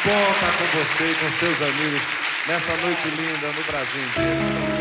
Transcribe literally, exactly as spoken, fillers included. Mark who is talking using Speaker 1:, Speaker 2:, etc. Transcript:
Speaker 1: bom estar com você e com seus amigos nessa noite linda no Brasil inteiro.